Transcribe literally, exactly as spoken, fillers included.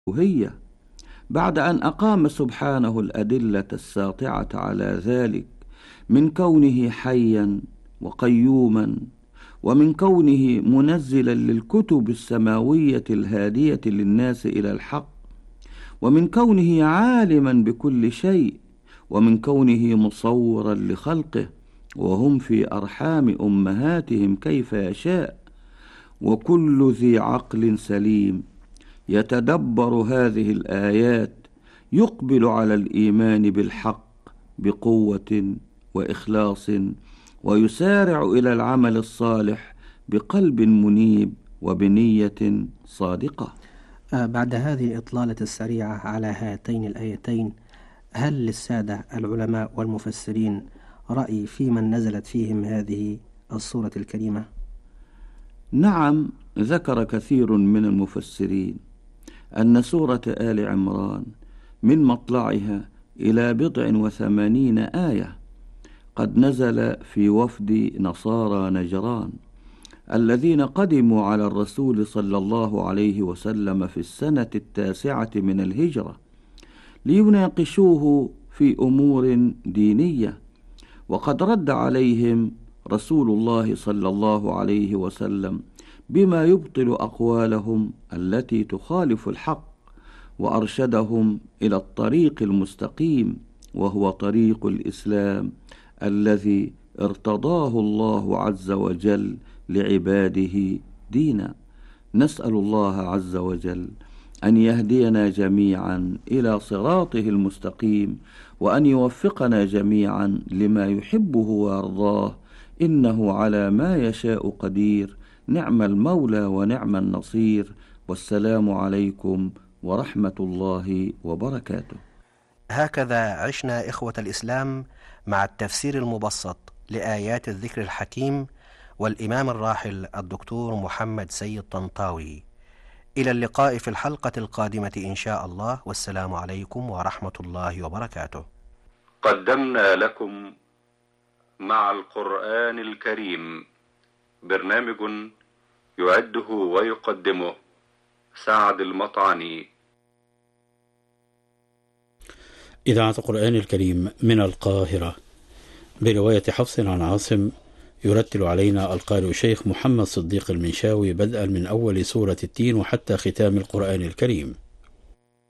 الألوهية، بعد أن أقام سبحانه الأدلة الساطعة على ذلك من كونه حيا وقيوما، ومن كونه منزلا للكتب السماوية الهادية للناس إلى الحق، ومن كونه عالما بكل شيء، ومن كونه مصورا لخلقه وهم في أرحام أمهاتهم كيف يشاء، وكل ذي عقل سليم يتدبر هذه الآيات يقبل على الإيمان بالحق بقوة وإخلاص، ويسارع إلى العمل الصالح بقلب منيب وبنية صادقة. آه، بعد هذه الإطلالة السريعة على هاتين الآيتين، هل للسادة العلماء والمفسرين رأي في من نزلت فيهم هذه السورة الكريمة؟ نعم، ذكر كثير من المفسرين أن سورة آل عمران من مطلعها إلى بضع وثمانين آية قد نزل في وفد نصارى نجران الذين قدموا على الرسول صلى الله عليه وسلم في السنة التاسعة من الهجرة ليناقشوه في أمور دينية، وقد رد عليهم رسول الله صلى الله عليه وسلم بما يبطل أقوالهم التي تخالف الحق، وأرشدهم إلى الطريق المستقيم، وهو طريق الإسلام الذي ارتضاه الله عز وجل لعباده دينا. نسأل الله عز وجل أن يهدينا جميعا إلى صراطه المستقيم، وأن يوفقنا جميعا لما يحبه ويرضاه، إنه على ما يشاء قدير. نعم المولى ونعم النصير، والسلام عليكم ورحمة الله وبركاته. هكذا عشنا إخوة الإسلام مع التفسير المبسط لآيات الذكر الحكيم والإمام الراحل الدكتور محمد سيد طنطاوي. إلى اللقاء في الحلقة القادمة إن شاء الله، والسلام عليكم ورحمة الله وبركاته. قدمنا لكم مع القرآن الكريم برنامج يعده ويقدمه سعد المطعني. إذاعة القرآن الكريم من القاهرة برواية حفص عن عاصم، يرتل علينا القارئ الشيخ محمد صديق المنشاوي بدءا من أول سورة التين وحتى ختام القرآن الكريم.